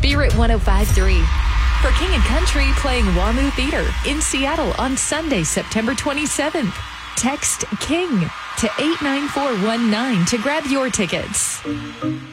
Spirit 105.3. For King and Country playing WAMU Theater in Seattle on Sunday, September 27th. Text KING to 89419 to grab your tickets.